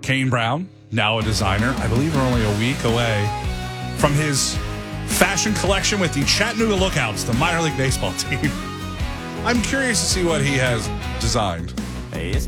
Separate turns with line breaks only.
Kane Brown, now a designer. I believe we're only a week away from his fashion collection with the Chattanooga Lookouts, the minor league baseball team. I'm curious to see what he has designed.
Hey,